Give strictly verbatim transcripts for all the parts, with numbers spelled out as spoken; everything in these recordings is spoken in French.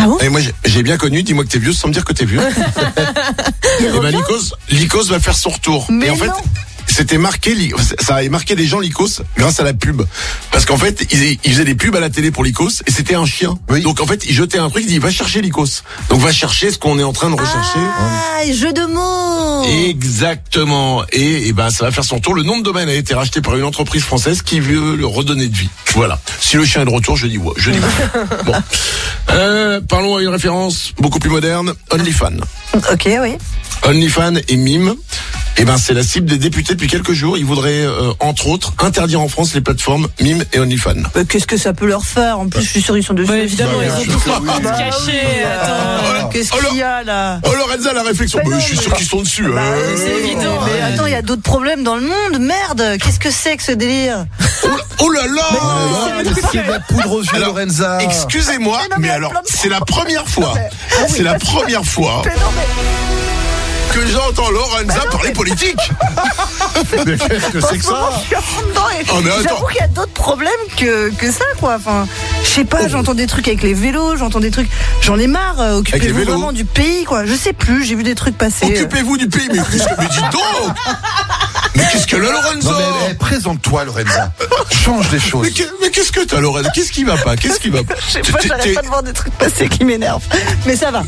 Ah bon? Et moi, j'ai, j'ai bien connu, dis-moi que t'es vieux sans me dire que t'es vieux. Et ben, Lycos, Lycos va faire son retour. Mais et en fait, non. c'était marqué, ça avait marqué des gens Lycos grâce à la pub. Parce qu'en fait, ils, ils faisaient des pubs à la télé pour Lycos et c'était un chien. Oui. Donc en fait, il jetait un truc, il dit va chercher Lycos. Donc va chercher ce qu'on est en train de rechercher. Ah, jeu de mots. Exactement. Et, et ben ça va faire son tour. Le nom de domaine a été racheté par une entreprise française qui veut le redonner de vie. Voilà. Si le chien est de retour, je dis ouais, je dis ouais. Bon. Euh, parlons à une référence beaucoup plus moderne, OnlyFans. Ok, oui. OnlyFans et Mime. Eh ben, c'est la cible des députés depuis quelques jours. Ils voudraient, euh, entre autres, interdire en France les plateformes Mime et OnlyFans. Bah, qu'est-ce que ça peut leur faire? En plus, je suis sûr, ils sont dessus. Bah, évidemment, Bah, ils ont bien tous sûr leur que compte oui. caché. Euh, Attends. Qu'est-ce Oh, qu'il y a là? Oh Lorenza, la réflexion. Mais Bah, non, je suis mais- sûr qu'ils sont dessus. Bah, hein. c'est évident. Mais ouais. attends, il y a d'autres problèmes dans le monde. Merde, qu'est-ce que c'est que ce délire? Oh là là. Oh, c'est de la poudre aux yeux, Alors, Lorenza. Excusez-moi, Mais non, mais mais il y a alors, plein de c'est la première fois. mais- Ah oui, C'est la bah, première fois Mais non, mais que j'entends Lorenza parler politique. Mais qu'est-ce que c'est que franchement, ça? je suis à fond dedans et Oh, mais attends. j'avoue qu'il y a d'autres problèmes que, que ça, quoi. Enfin, je sais pas, j'entends des trucs avec les vélos, j'entends des trucs. J'en ai marre, euh, les occupez-vous vélos vraiment du pays, quoi. Je sais plus, j'ai vu des trucs passer. Occupez-vous du pays, mais qu'est-ce que, mais dites donc. Mais qu'est-ce que là, Lorenza? Non, mais, eh, présente-toi, Lorenza. Change des choses. Mais, qu'est- mais qu'est-ce que t'as, Lorenza? Qu'est-ce qui va pas? Qu'est-ce qui va pas? Je sais pas, T'es- j'arrête t'es- pas de voir des trucs passer qui m'énervent. Mais ça va.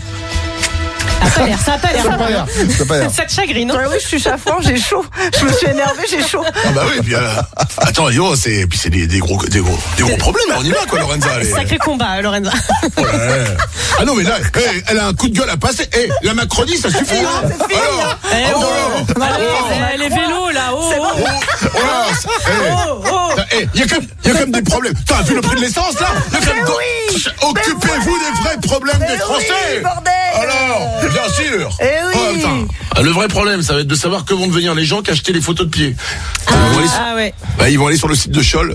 Ça a pas l'air, ça a pas l'air. Ça a pas l'air. Ça a pas l'air. Ça te chagrine, non? Ah oui, je suis chafouin, j'ai chaud. Je me suis énervée, j'ai chaud. Ah bah oui, puis euh, attends, yo, c'est puis c'est des, des gros des gros des gros problèmes. On y va quoi, Lorenza. Elle est- Sacré combat, Lorenza. Ouais. Ah non mais là, hey, elle a un coup de gueule à passer. Eh, la Macronie, ça suffit. Hein. c'est fini, Alors, Eh, oh, oh, oh, allez, oh, eh, les vélos là, oh, C'est oh, bon. oh, oh là, ça- eh. oh, oh. Eh, il y a quand même, il y a quand même des problèmes. T'as vu le prix de l'essence là? Il y a quand même Mais do- oui. Occupez-vous des vrais problèmes Mais des oui, Français. bordel. Alors, bien sûr. Eh oui. Oh, putain. Le vrai problème, ça va être de savoir que vont devenir les gens qui achetaient les photos de pieds. Ils vont aller sur- Ah ouais. Bah, ils vont aller sur le site de Scholl.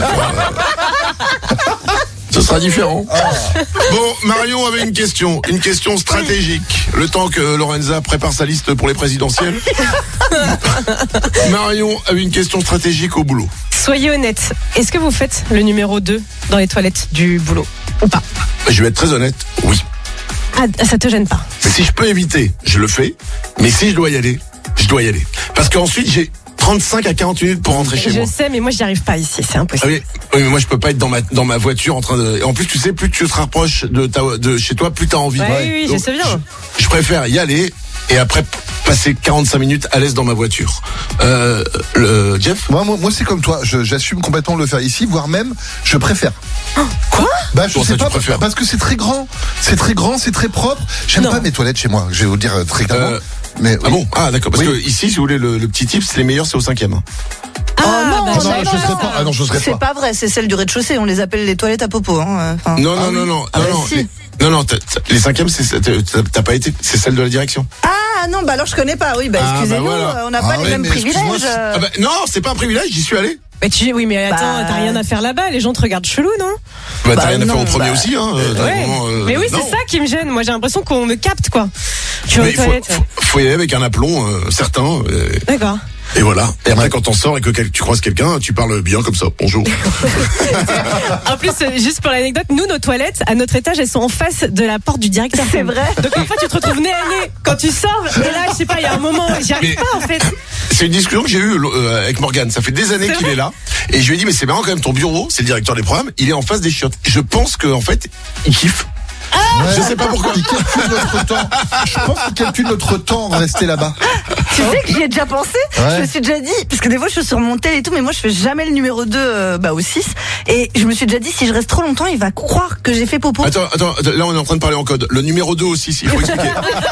Ce sera différent. Bon, Marion avait une question, une question stratégique. Le temps que Lorenza prépare sa liste pour les présidentielles. Marion avait une question stratégique au boulot. Soyez honnête, est-ce que vous faites le numéro deux dans les toilettes du boulot ou pas? Je vais être très honnête, oui. Ah, ça te gêne pas? Mais si je peux éviter, je le fais. Mais si je dois y aller, je dois y aller. Parce qu'ensuite, j'ai trente-cinq à quarante minutes pour rentrer chez Je moi. sais, mais moi j'y arrive pas ici, c'est Ah impossible. oui, oui, mais moi je peux pas être dans ma dans ma voiture en train de. Et en plus, tu sais, plus tu te rapproches de ta de chez toi, plus t'as envie. Ouais, oui, oui, je Donc, sais bien. Je, je préfère y aller et après passer quarante-cinq minutes à l'aise dans ma voiture. Euh, le Jeff. Moi, moi, moi, c'est comme toi. Je- J'assume complètement de le faire ici, voire même, je préfère. Quoi Bah, je Comment sais ça, tu pas, préfères parce que c'est très grand. C'est très grand, c'est très propre. J'aime Non. pas mes toilettes chez moi. Je vais vous le dire euh, très clairement. Euh, mais Ah bon? Ah d'accord. Parce Oui. que ici, si vous voulez le, le petit tip, c'est les meilleurs, c'est au cinquième. hein. Ah, non, bah, non, Ah non, j'avais je non, serais non. pas. Ah non, je serais C'est pas. pas vrai, c'est celle du rez-de-chaussée. On les appelle les toilettes à popo. Hein. Enfin, Non non ah non oui. non Ah non bah non. si. Les- Non non, t'as- t'as- les cinquièmes, c'est t'as t'as pas été, c'est celle de la direction. Ah non, bah alors je connais pas. Oui, bah Ah, excusez-nous, bah voilà. euh, on n'a Ah pas ouais, les mêmes mais excuse-moi, privilèges. c'est- euh. Ah bah, non, c'est pas un privilège, j'y suis allé. Mais tu, oui, mais attends, Bah- t'as rien à faire là-bas, les gens te regardent chelou, non? Bah, Bah, t'as rien à faire non, au premier bah, aussi, hein. euh, t'as Ouais. vraiment, euh, Mais oui, c'est non. ça qui me gêne. Moi, j'ai l'impression qu'on me capte, quoi. Tu vas Mais aux il faut, toilettes. faut, faut y aller avec un aplomb euh, certain. euh, D'accord. et voilà. Et après, quand t'en sors et que quel- tu croises quelqu'un, tu parles bien comme ça. Bonjour. En plus, euh, juste pour l'anecdote, nous, nos toilettes, à notre étage, elles sont en face de la porte du directeur. C'est vrai. Donc parfois, tu te retrouves nez à nez quand tu sors. Et là, je sais pas, il y a un moment, j'y arrive Mais- pas, en fait. C'est une discussion que j'ai eue euh, avec Morgane. Ça fait des années C'est qu'il vrai est là. Et je lui ai dit, mais c'est marrant quand même, ton bureau, c'est le directeur des programmes, il est en face des chiottes. Je pense qu'en fait, il kiffe. Ouais. Je sais pas pourquoi. Il calcule notre temps. Je pense qu'il calcule notre temps à rester là-bas. Tu sais que j'y ai déjà pensé. Ouais. Je me suis déjà dit, parce que des fois je suis sur mon tel et tout, mais moi je fais jamais le numéro deux euh, bah, au six. Et je me suis déjà dit, si je reste trop longtemps, il va croire que j'ai fait popo. Attends, attends, attends, là on est en train de parler en code. Le numéro deux aussi, il faut expliquer.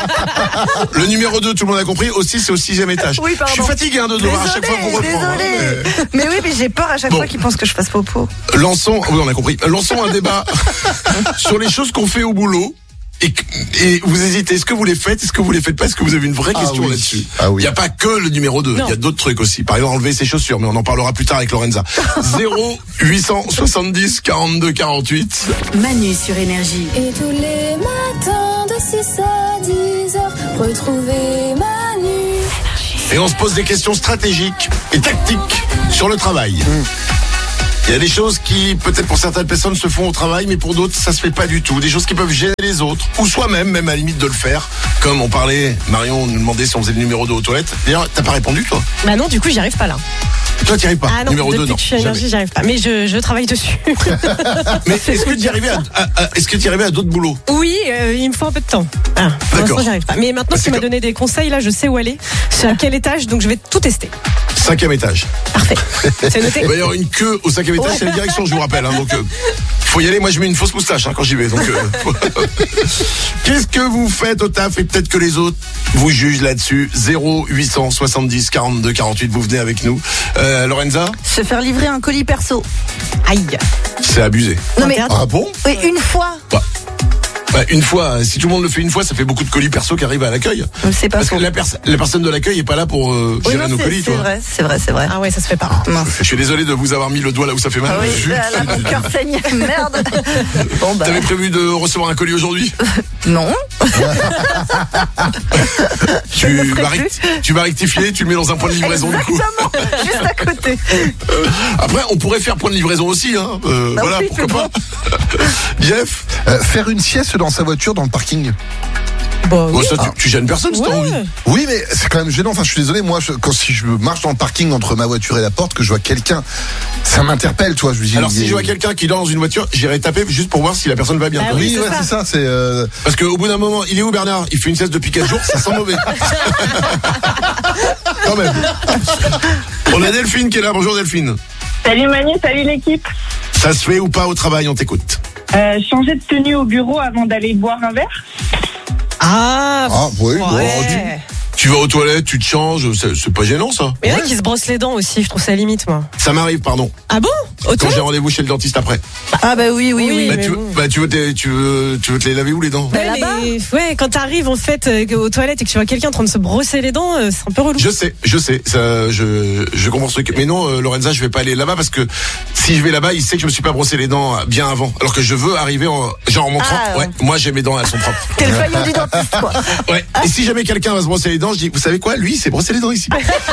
Le numéro deux, tout le monde a compris, aussi c'est au sixième étage. Oui, pardon. Je suis fatigué hein, de devoir à chaque fois vous Désolé, reprendre. désolé. hein, Mais oui, mais j'ai peur à chaque Bon. fois qu'il pense que je fasse popo. mais Lançons, oui on a compris, lançons un débat sur les choses qu'on fait au boulot. Et, et vous hésitez, est-ce que vous les faites, est-ce que vous les faites pas, est-ce que vous avez une vraie Ah question oui. là-dessus? Ah oui. Il n'y a pas que le numéro deux, Non. il y a d'autres trucs aussi. Par exemple, enlever ses chaussures, mais on en parlera plus tard avec Lorenza. zéro huit cent soixante-dix quarante-deux quarante-huit. Manu sur Énergie. Et tous les matins de six à dix heures, retrouvez Manu. Et on se pose des questions stratégiques et tactiques sur le travail. Il y a des choses qui, peut-être pour certaines personnes, se font au travail, mais pour d'autres, ça se fait pas du tout. Des choses qui peuvent gêner les autres, ou soi-même, même à la limite de le faire. Comme on parlait, Marion nous demandait si on faisait le numéro deux aux toilettes. D'ailleurs, t'as pas répondu, toi? Bah non, du coup, j'y arrive pas là. Toi, t'y arrives pas. Ah non, numéro depuis deux, non. que je suis à énergie, j'y arrive pas. Mais je, je travaille dessus. Mais est-ce que t'y arrivais à, à, à, est-ce que t'y arrivais à d'autres boulots? Oui, euh, il me faut un peu de temps. Ah, pour D'accord. l'instant, j'y arrive pas. Mais maintenant Bah, que c'est tu m'as comme- donné des conseils, là, je sais où aller. C'est à quel étage, donc je vais tout tester. Cinquième étage. Parfait. C'est noté. Il va y avoir une queue au cinquième étage, c'est la direction, je vous rappelle. Hein, donc, euh, faut y aller. Moi, je mets une fausse moustache hein, quand j'y vais. Donc, euh, faut- qu'est-ce que vous faites au taf et peut-être que les autres vous jugent là-dessus. Zéro huit cent soixante-dix quarante-deux quarante-huit. Vous venez avec nous. Euh, Lorenza, Se faire livrer un colis perso. Aïe. c'est abusé. Non mais, Ah bon? oui, une fois. Bah, bah, une fois, si tout le monde le fait une fois, ça fait beaucoup de colis perso qui arrivent à l'accueil. C'est pas Parce que faux. la, pers- la personne de l'accueil est pas là pour euh, Oui, gérer non, nos c'est colis, c'est toi. vrai, c'est vrai, c'est vrai. Ah ouais, ça se fait pas. Mince. Je suis désolé de vous avoir mis le doigt là où ça fait mal. Ah oui, Zut. là, là, mon cœur saigne. Merde. Bon bah, T'avais prévu de recevoir un colis aujourd'hui? non. Tu ne le ferai vas, rect- tu vas rectifier, tu le mets dans un point de livraison du coup. Exactement, juste à côté. Après, on pourrait faire point de livraison aussi, hein. Euh, Bah voilà, oui, pourquoi pas. Jeff, Euh, faire une sieste dans sa voiture dans le parking. Bon, bon, oui. ça, tu, tu gênes personne si t'as envie. Ouais. Oui, mais c'est quand même gênant. Enfin, je suis désolé. Moi, je- quand si je marche dans le parking entre ma voiture et la porte, que je vois quelqu'un, ça m'interpelle, toi. Je me dis. Alors, il si est- je vois quelqu'un qui dort dans une voiture, j'irai taper juste pour voir si la personne va bien. Ah quoi. oui, Oui, c'est ouais, ça. c'est ça. C'est. euh, Parce qu'au bout d'un moment, il est où Bernard? Il fait une sieste depuis quatre jours, ça sent mauvais. Quand même. On a Delphine qui est là. Bonjour Delphine. Salut Manu, salut l'équipe. Ça se fait ou pas au travail? On t'écoute. Euh, changer de tenue au bureau avant d'aller boire un verre. Ah, Ah, oui. ouais. bon, Tu vas aux toilettes, tu te changes, c'est c'est pas gênant ça. Mais il y en a qui se brossent les dents aussi, je trouve ça limite, moi. Ça m'arrive, pardon. Ah bon? Quand Autant? j'ai rendez-vous chez le dentiste après. Ah bah oui, oui, Oui, oui. Bah, mais tu, veux, bon. bah, tu, veux te, tu, veux, tu veux te les laver où les dents? Bah, Ouais, là-bas. mais, ouais, quand t'arrives en fait euh, aux toilettes et que tu vois quelqu'un en train de se brosser les dents, euh, c'est un peu relou. Je sais, je sais, ça, je, je comprends ce truc. Mais non, euh, Lorenza, je vais pas aller là-bas parce que si je vais là-bas, il sait que je me suis pas brossé les dents bien avant. Alors que je veux arriver en, genre en montrant, Ah, ouais, moi j'ai mes dents, elles sont propres. T'es le faillot du dentiste, quoi. Ouais. Et si jamais quelqu'un va se brosser les dents, je dis, vous savez quoi, lui, il s'est brossé les dents ici.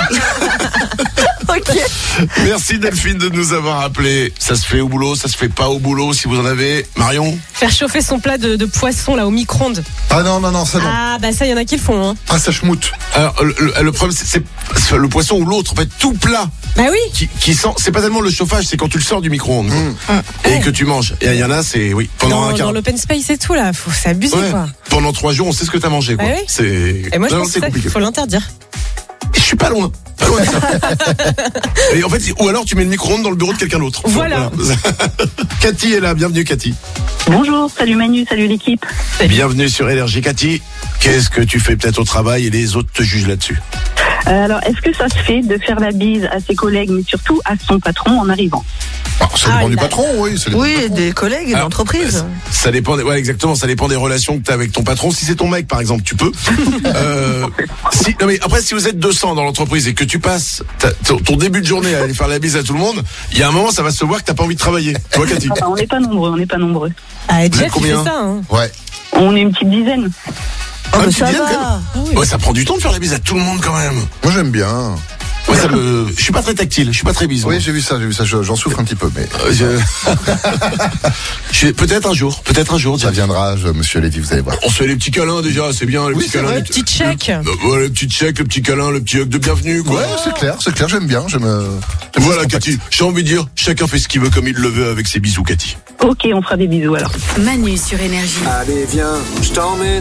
Ok. Merci Delphine de nous avoir appelé. Ça se fait au boulot, ça se fait pas au boulot, si vous en avez. Marion? Faire chauffer son plat de, de poisson là au micro-ondes. Ah non, non, non, ça non. Ah bah ça, il y en a qui le font. Hein. Ah, ça schmoute. Alors, le, le- le problème, c'est, c'est le poisson ou l'autre. En fait, tout plat Bah oui. qui, qui sent, c'est pas tellement le chauffage, c'est quand tu le sors du micro-ondes quoi. et que tu manges. Et il y en a, c'est oui, pendant Dans, un dans quart. l'open space et tout là, faut c'est abusé Ouais. quoi. Pendant trois jours, on sait ce que t'as mangé quoi. Ah oui. C'est. Et moi je Non, pense c'est que ça, compliqué. faut l'interdire. Je suis pas loin. Pas loin de ça. Et en fait, ou alors tu mets le micro-ondes dans le bureau de quelqu'un d'autre. Voilà. Voilà. Cathy est là. Bienvenue Cathy. Bonjour, salut Manu, salut l'équipe. Bienvenue sur Énergie Cathy. Qu'est-ce que tu fais peut-être au travail et les autres te jugent là-dessus? Euh, alors, est-ce que ça se fait de faire la bise à ses collègues, mais surtout à son patron en arrivant? Ah, ça Ah, dépend du là. patron, oui. Ça dépend du Oui, patron. des collègues et Alors, d'entreprises. Ça dépend, des, ouais, exactement. Ça dépend des relations que tu as avec ton patron. Si c'est ton mec, par exemple, tu peux. Euh, si, non mais après, si vous êtes deux cents dans l'entreprise et que tu passes ta- ton, ton début de journée à aller faire la bise à tout le monde, il y a un moment, ça va se voir que t'as pas envie de travailler. Tu vois, Cathy? Enfin, on n'est pas nombreux, on n'est pas nombreux. Ah êtes Jeff il combien fait ça. Hein. Ouais. On est une petite dizaine. Oh, Ah, mais tu ça viens, quand va. Ah oui. Ouais, ça prend du temps de faire la bise à tout le monde quand même. Moi, j'aime bien. Ouais, ça me... Je suis pas très tactile, je suis pas très bise. moi. Oui, j'ai vu ça, j'ai vu ça. Je- J'en souffre un petit peu, mais Euh, je... je... Peut-être un jour, peut-être un jour. ça Jeff. viendra, je- monsieur Lévy, vous allez voir. On se fait les petits câlins déjà, c'est bien les Oui, petits c'est câlins. vrai. les petits- Petit check. Euh, ouais, le petit check, le petit câlin, le petit hug de bienvenue, quoi. Ouais, c'est clair, c'est clair, j'aime bien. J'aime. euh, j'aime Voilà, ce contact. Cathy. J'ai envie de dire, chacun fait ce qu'il veut comme il le veut avec ses bisous, Cathy. Ok, on fera des bisous alors. Manu sur Énergie. Allez, viens, je t'emmène.